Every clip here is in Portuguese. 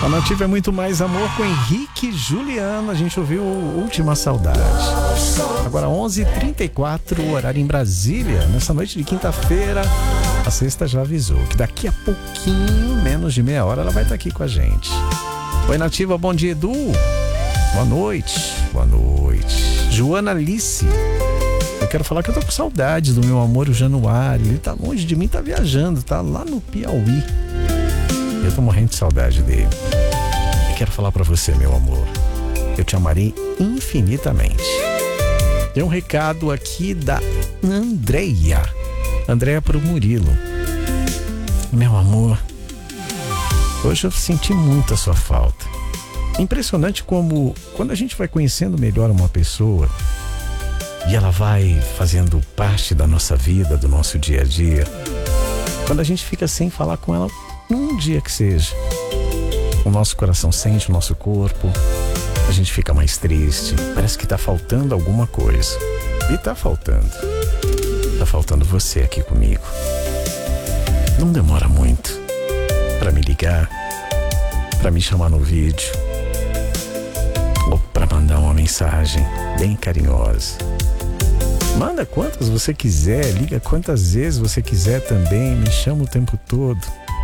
A Nativa é muito mais amor com Henrique e Juliano. A gente ouviu Última Saudade. Agora 11h34, horário em Brasília. Nessa noite de quinta-feira, a Sexta já avisou que daqui a pouquinho, menos de meia hora, ela vai estar aqui com a gente. Oi, Nativa, bom dia, Edu. Boa noite. Boa noite. Joana Alice. Eu quero falar que eu tô com saudades do meu amor, o Januário. Ele tá longe de mim, tá viajando, tá lá no Piauí. Eu tô morrendo de saudade dele. Eu quero falar pra você, meu amor, eu te amarei infinitamente. Tem um recado aqui da Andreia. Andreia pro Murilo. Meu amor, hoje eu senti muito a sua falta. Impressionante como, quando a gente vai conhecendo melhor uma pessoa e ela vai fazendo parte da nossa vida, do nosso dia a dia, quando a gente fica sem falar com ela um dia que seja, o nosso coração sente, o nosso corpo, a gente fica mais triste, parece que tá faltando alguma coisa. E tá faltando você aqui comigo. Não demora muito pra me ligar, pra me chamar no vídeo, ou pra mandar uma mensagem bem carinhosa. Manda quantas você quiser, liga quantas vezes você quiser também, me chama o tempo todo.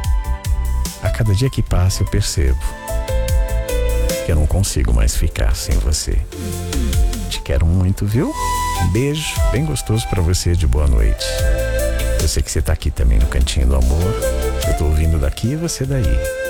A cada dia que passa eu percebo que eu não consigo mais ficar sem você. Te quero muito, viu? Um beijo bem gostoso pra você de boa noite. Eu sei que você tá aqui também no Cantinho do Amor. Eu tô ouvindo daqui e você daí.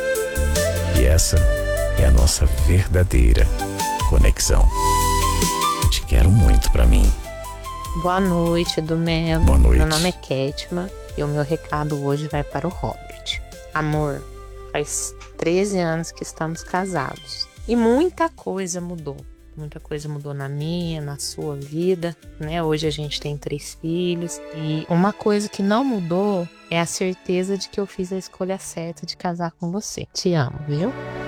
E essa é a nossa verdadeira conexão. Te quero muito pra mim. Boa noite, do Melo. Boa noite. Meu nome é Ketma e o meu recado hoje vai para o Robert. Amor, faz 13 anos que estamos casados e muita coisa mudou. Muita coisa mudou na minha, na sua vida, né? Hoje a gente tem 3 filhos e uma coisa que não mudou é a certeza de que eu fiz a escolha certa de casar com você. Te amo, viu?